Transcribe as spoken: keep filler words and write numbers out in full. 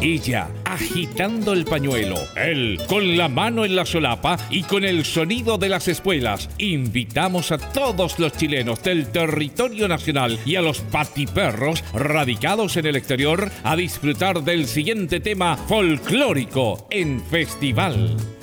ella agitando el pañuelo, él con la mano en la solapa y con el sonido de las espuelas. Invitamos a todos los chilenos del territorio nacional y a los patiperros radicados en el exterior a disfrutar del siguiente tema folclórico en Festival.